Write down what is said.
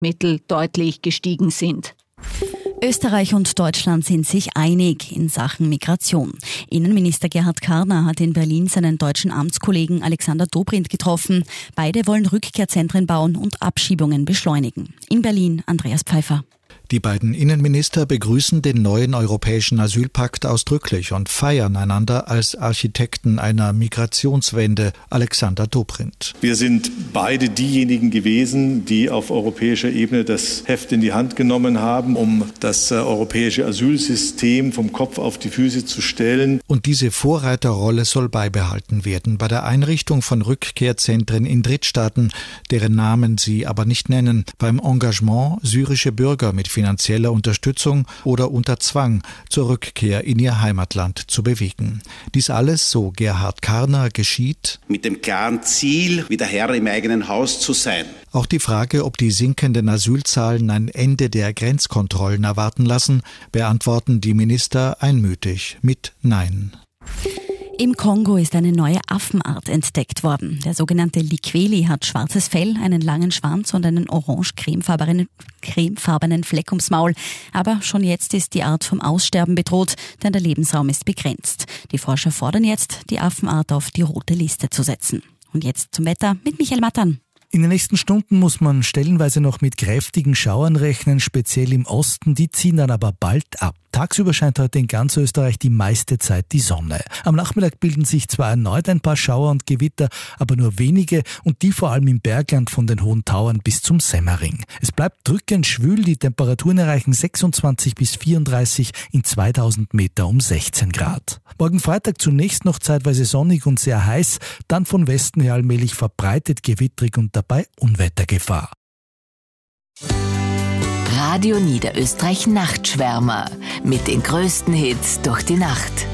Lebensmittel deutlich gestiegen sind. Österreich und Deutschland sind sich einig in Sachen Migration. Innenminister Gerhard Karner hat in Berlin seinen deutschen Amtskollegen Alexander Dobrindt getroffen. Beide wollen Rückkehrzentren bauen und Abschiebungen beschleunigen. In Berlin Andreas Pfeiffer. Die beiden Innenminister begrüßen den neuen europäischen Asylpakt ausdrücklich und feiern einander als Architekten einer Migrationswende. Alexander Dobrindt. Wir sind beide diejenigen gewesen, die auf europäischer Ebene das Heft in die Hand genommen haben, um das europäische Asylsystem vom Kopf auf die Füße zu stellen. Und diese Vorreiterrolle soll beibehalten werden bei der Einrichtung von Rückkehrzentren in Drittstaaten, deren Namen sie aber nicht nennen, beim Engagement, syrische Bürger mit finanzieller Unterstützung oder unter Zwang zur Rückkehr in ihr Heimatland zu bewegen. Dies alles, so Gerhard Karner, geschieht mit dem klaren Ziel, wieder Herr im eigenen Haus zu sein. Auch die Frage, ob die sinkenden Asylzahlen ein Ende der Grenzkontrollen erwarten lassen, beantworten die Minister einmütig mit Nein. Im Kongo ist eine neue Affenart entdeckt worden. Der sogenannte Likweli hat schwarzes Fell, einen langen Schwanz und einen orange-cremefarbenen Fleck ums Maul. Aber schon jetzt ist die Art vom Aussterben bedroht, denn der Lebensraum ist begrenzt. Die Forscher fordern jetzt, die Affenart auf die rote Liste zu setzen. Und jetzt zum Wetter mit Michael Mattern. In den nächsten Stunden muss man stellenweise noch mit kräftigen Schauern rechnen, speziell im Osten. Die ziehen dann aber bald ab. Tagsüber scheint heute in ganz Österreich die meiste Zeit die Sonne. Am Nachmittag bilden sich zwar erneut ein paar Schauer und Gewitter, aber nur wenige und die vor allem im Bergland von den Hohen Tauern bis zum Semmering. Es bleibt drückend schwül, die Temperaturen erreichen 26 bis 34, in 2000 Meter um 16 Grad. Morgen Freitag zunächst noch zeitweise sonnig und sehr heiß, dann von Westen her allmählich verbreitet gewittrig und dabei Unwettergefahr. Radio Niederösterreich Nachtschwärmer mit den größten Hits durch die Nacht.